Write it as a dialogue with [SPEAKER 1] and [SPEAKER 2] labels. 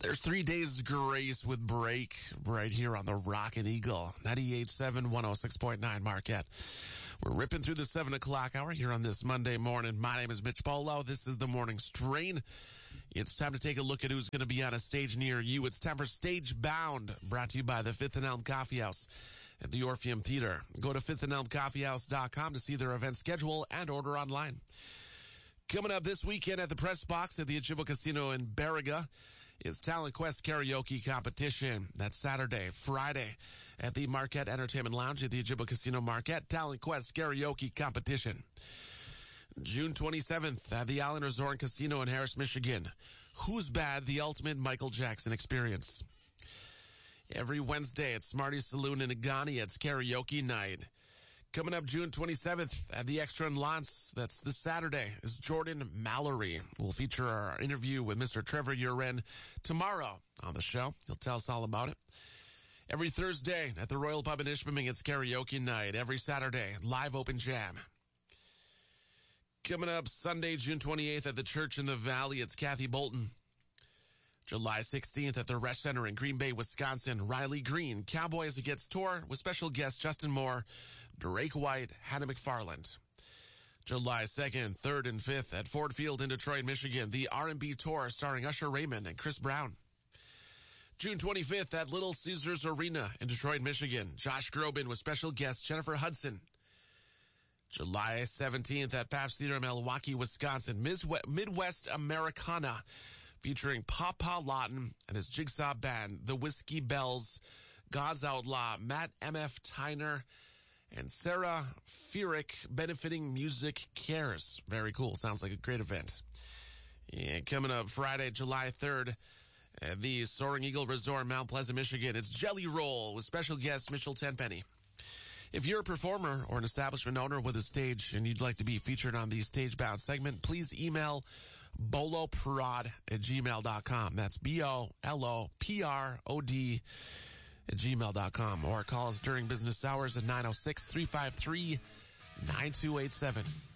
[SPEAKER 1] There's 3 days grace with break right here on the Rockin' Eagle, 98.7, 106.9 Marquette. We're ripping through the 7 o'clock hour here on this Monday morning. My name is Mitch Polo. This is the Morning Strain. It's time to take a look at who's going to be on a stage near you. It's time for Stage Bound, brought to you by the Fifth and Elm Coffee House at the Orpheum Theater. Go to fifthandelmcoffeehouse.com to see their event schedule and order online. Coming up this weekend at the Press Box at the Ojibwa Casino in Baraga is Talent Quest Karaoke Competition. That's Saturday, Friday at the Marquette Entertainment Lounge at the Ojibwa Casino Marquette. Talent Quest Karaoke Competition. June 27th at the Allen Resort and Casino in Harris, Michigan. Who's Bad? The Ultimate Michael Jackson Experience. Every Wednesday at Smarty's Saloon in Agani, it's karaoke night. Coming up June 27th at the Extra in Lance, that's this Saturday, is Jordan Mallory. We'll feature our interview with Mr. Trevor Uren tomorrow on the show. He'll tell us all about it. Every Thursday at the Royal Pub in Ishpeming, it's karaoke night. Every Saturday, live open jam. Coming up Sunday, June 28th at the Church in the Valley, it's Kathy Bolton. July 16th at the Rest Center in Green Bay, Wisconsin, Riley Green, Cowboys Against Tour with special guests Justin Moore, Drake White, Hannah McFarland. July 2nd, 3rd, and 5th at Ford Field in Detroit, Michigan, the R&B Tour starring Usher Raymond and Chris Brown. June 25th at Little Caesars Arena in Detroit, Michigan, Josh Groban with special guest Jennifer Hudson. July 17th at Pabst Theater in Milwaukee, Wisconsin, Midwest Americana, featuring Papa Lawton and his Jigsaw Band, the Whiskey Bells, God's Outlaw, Matt M.F. Tyner, and Sarah Fierick, benefiting Music Cares. Very cool. Sounds like a great event. And coming up Friday, July 3rd, at the Soaring Eagle Resort in Mount Pleasant, Michigan, it's Jelly Roll with special guest Mitchell Tenpenny. If you're a performer or an establishment owner with a stage and you'd like to be featured on the Stage Bound segment, please email boloprod@gmail.com. That's BOLOPROD@gmail.com. Or call us during business hours at 906-353-9287.